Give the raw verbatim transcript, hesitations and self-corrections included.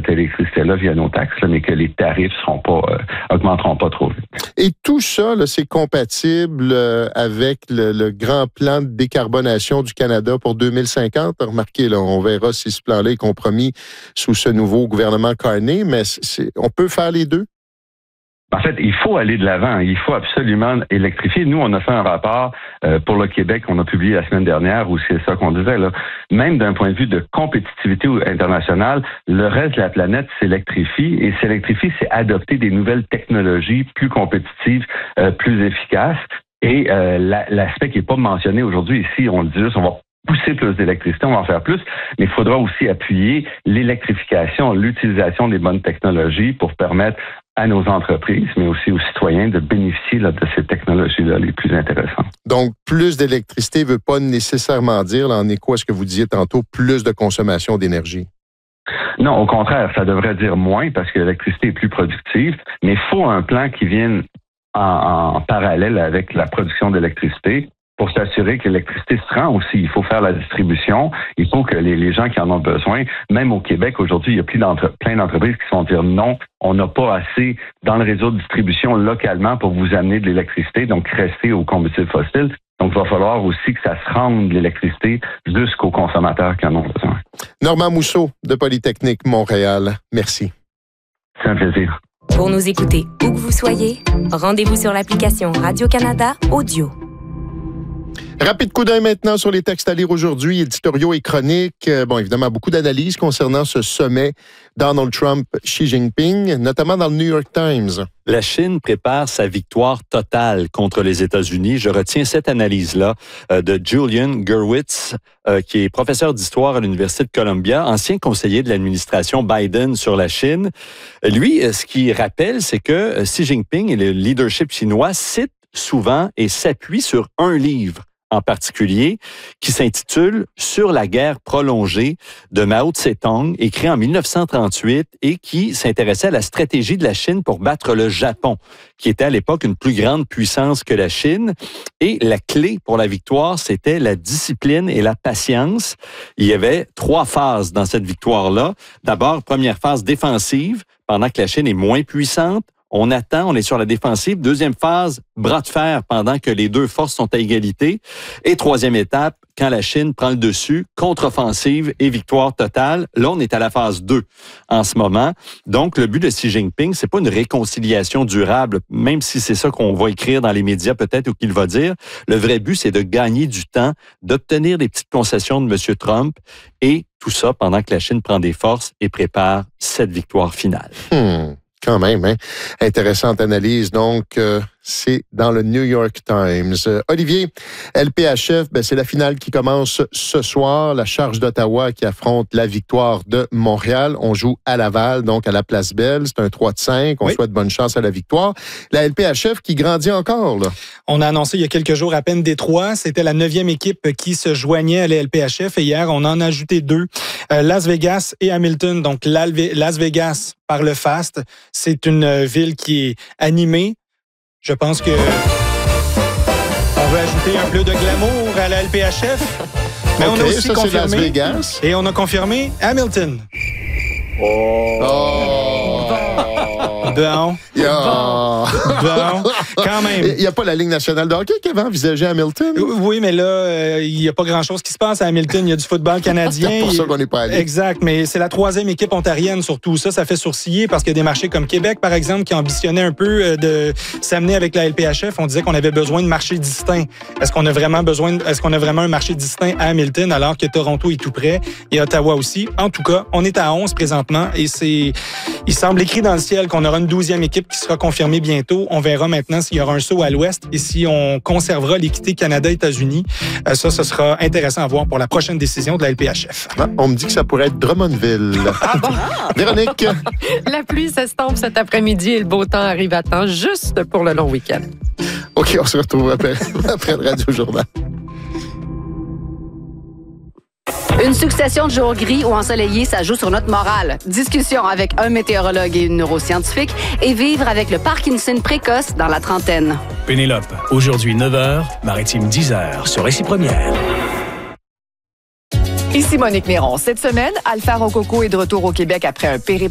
cette électricité-là via nos taxes, là, mais que les tarifs seront pas euh, augmenteront pas trop vite. Et tout ça, là, c'est compatible euh, avec le, le grand plan de décarbonation du Canada pour deux mille cinquante. Remarquez, là, on verra si ce plan-là est compromis sous ce nouveau gouvernement Carney, mais c'est, on peut faire les deux? En fait, il faut aller de l'avant. Il faut absolument électrifier. Nous, on a fait un rapport euh, pour le Québec qu'on a publié la semaine dernière où c'est ça qu'on disait. Là. Même d'un point de vue de compétitivité internationale, le reste de la planète s'électrifie. Et s'électrifier, c'est adopter des nouvelles technologies plus compétitives, euh, plus efficaces. Et euh, la, l'aspect qui n'est pas mentionné aujourd'hui ici, on le dit juste, on va pousser plus d'électricité, on va en faire plus, mais il faudra aussi appuyer l'électrification, l'utilisation des bonnes technologies pour permettre à nos entreprises, mais aussi aux citoyens de bénéficier là, de ces technologies-là les plus intéressantes. Donc, plus d'électricité ne veut pas nécessairement dire, là, en écho à ce que vous disiez tantôt, plus de consommation d'énergie. Non, au contraire, ça devrait dire moins parce que l'électricité est plus productive, mais il faut un plan qui vienne en, en parallèle avec la production d'électricité pour s'assurer que l'électricité se rend aussi. Il faut faire la distribution. Il faut que les, les gens qui en ont besoin, même au Québec, aujourd'hui, il y a plein, d'entre, plein d'entreprises qui vont dire non, on n'a pas assez dans le réseau de distribution localement pour vous amener de l'électricité, donc restez aux combustibles fossiles. Donc, il va falloir aussi que ça se rende l'électricité jusqu'aux consommateurs qui en ont besoin. Normand Mousseau, de Polytechnique Montréal. Merci. C'est un plaisir. Pour nous écouter où que vous soyez, rendez-vous sur l'application Radio-Canada Audio. Rapide coup d'œil maintenant sur les textes à lire aujourd'hui, éditoriaux et chroniques. Bon, évidemment, beaucoup d'analyses concernant ce sommet Donald Trump-Xi Jinping, notamment dans le New York Times. La Chine prépare sa victoire totale contre les États-Unis. Je retiens cette analyse-là euh, de Julian Gerwitz, euh, qui est professeur d'histoire à l'Université de Columbia, ancien conseiller de l'administration Biden sur la Chine. Lui, ce qu'il rappelle, c'est que Xi Jinping et le leadership chinois citent souvent et s'appuient sur un livre en particulier, qui s'intitule « Sur la guerre prolongée » de Mao Tse-tung, écrit en dix-neuf cent trente-huit et qui s'intéressait à la stratégie de la Chine pour battre le Japon, qui était à l'époque une plus grande puissance que la Chine. Et la clé pour la victoire, c'était la discipline et la patience. Il y avait trois phases dans cette victoire-là. D'abord, première phase défensive, pendant que la Chine est moins puissante. On attend, on est sur la défensive. Deuxième phase, bras de fer pendant que les deux forces sont à égalité. Et troisième étape, quand la Chine prend le dessus, contre-offensive et victoire totale. Là, on est à la phase deux en ce moment. Donc, le but de Xi Jinping, c'est pas une réconciliation durable, même si c'est ça qu'on va écrire dans les médias peut-être ou qu'il va dire. Le vrai but, c'est de gagner du temps, d'obtenir des petites concessions de M. Trump et tout ça pendant que la Chine prend des forces et prépare cette victoire finale. Hmm. Quand même, hein? Intéressante analyse. Donc, euh, c'est dans le New York Times. Euh, Olivier, L P H F, ben, c'est la finale qui commence ce soir. La Charge d'Ottawa qui affronte la Victoire de Montréal. On joue à Laval, donc à la Place Belle. C'est un trois de cinq. On oui. souhaite bonne chance à la Victoire. La L P H F qui grandit encore, là. On a annoncé il y a quelques jours à peine Détroit. C'était la neuvième équipe qui se joignait à la L P H F. Et hier, on en a ajouté deux. Euh, Las Vegas et Hamilton. Donc, Las Vegas par le Fast. C'est une ville qui est animée. Je pense que on veut ajouter un peu de glamour à la L P H F. Mais okay, on a aussi ça, confirmé. C'est Las Vegas. Et on a confirmé Hamilton. Oh! oh. Bon. Yeah. Bon. Quand même. Il n'y a pas la Ligue nationale de hockey qui avait envisagé Hamilton? Oui, mais là, euh, il n'y a pas grand-chose qui se passe à Hamilton. Il y a du football canadien. C'est pour ça qu'on n'est pas allé. Exact, mais c'est la troisième équipe ontarienne surtout. Ça, ça fait sourciller parce qu'il y a des marchés comme Québec, par exemple, qui ambitionnaient un peu de s'amener avec la L P H F. On disait qu'on avait besoin de marchés distincts. Est-ce qu'on a vraiment besoin, de, est-ce qu'on a vraiment un marché distinct à Hamilton alors que Toronto est tout près et Ottawa aussi? En tout cas, on est à onze présentement et c'est, il semble écrit dans le ciel qu'on aura une douzième équipe qui sera confirmée bientôt. On verra maintenant s'il y aura un saut à l'ouest et si on conservera l'équité Canada-États-Unis. Euh, ça, ce sera intéressant à voir pour la prochaine décision de la L P H F. Ah, on me dit que ça pourrait être Drummondville. Ah bon? Véronique? La pluie s'estompe cet après-midi et le beau temps arrive à temps juste pour le long week-end. OK, on se retrouve après, après le Radio-Journal. Une succession de jours gris ou ensoleillés, ça joue sur notre morale. Discussion avec un météorologue et une neuroscientifique et vivre avec le Parkinson précoce dans la trentaine. Pénélope, aujourd'hui neuf heures, Maritime dix heures sur Récit Première. Ici Monique Néron. Cette semaine, Alpha Rococo est de retour au Québec après un périple